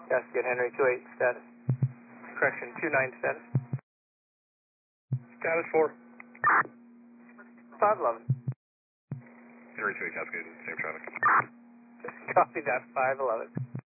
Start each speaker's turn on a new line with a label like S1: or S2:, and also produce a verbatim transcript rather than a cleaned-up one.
S1: Cascade Henry two eight status. Correction, two nine status.
S2: Status four.
S1: five eleven.
S2: Henry two eight Cascade, same traffic.
S1: Copy that, five eleven.